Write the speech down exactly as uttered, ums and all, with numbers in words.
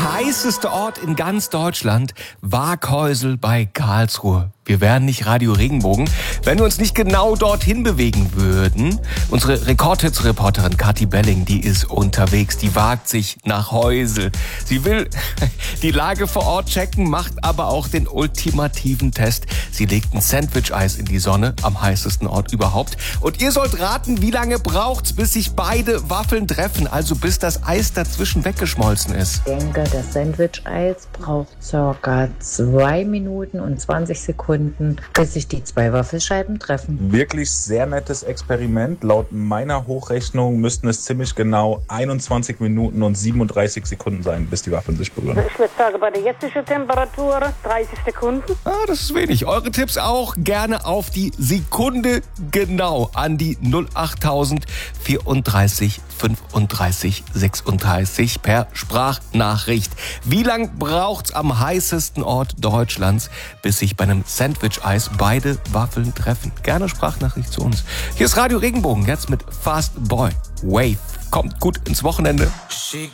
heißeste Ort in ganz Deutschland, Waaghäusel bei Karlsruhe. Wir wären nicht Radio Regenbogen, wenn wir uns nicht genau dorthin bewegen würden. Unsere Rekordhits-Reporterin Kathi Belling, die ist unterwegs, die wagt sich nach Heusel. Sie will die Lage vor Ort checken, macht aber auch den ultimativen Test. Sie legt ein Sandwich-Eis in die Sonne, am heißesten Ort überhaupt. Und ihr sollt raten, wie lange braucht's, bis sich beide Waffeln treffen, also bis das Eis dazwischen weggeschmolzen ist. Ich denke, das Sandwich-Eis braucht circa zwei Minuten und zwanzig Sekunden, bis sich die zwei Waffelscheiben treffen. Wirklich sehr nettes Experiment. Laut meiner Hochrechnung müssten es ziemlich genau einundzwanzig Minuten und siebenunddreißig Sekunden sein, bis die Waffeln sich berühren. Ich würde sagen, bei der jetzigen Temperatur dreißig Sekunden. Ah, das ist wenig. Eure Tipps auch gerne auf die Sekunde genau an die null acht tausend vierunddreißig fünfunddreißig sechsunddreißig per Sprachnachricht. Wie lang braucht's am heißesten Ort Deutschlands, bis sich bei einem Sandwich-Eis beide Waffeln treffen? Gerne Sprachnachricht zu uns. Hier ist Radio Regenbogen, jetzt mit Fast Boy. Wave. Kommt gut ins Wochenende. She